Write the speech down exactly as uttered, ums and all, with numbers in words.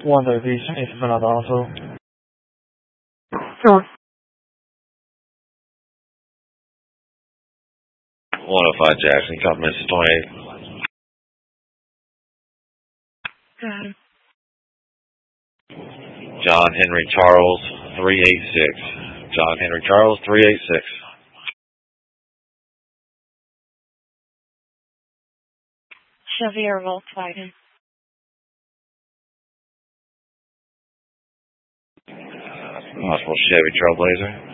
one thirty piece, eight for another also. Sure. one oh five Jackson, compliments to twenty-eight. Got him. John Henry Charles, three eighty-six. John Henry Charles, three eighty-six. Chevy or Volkswagen? Possible Chevy Trailblazer.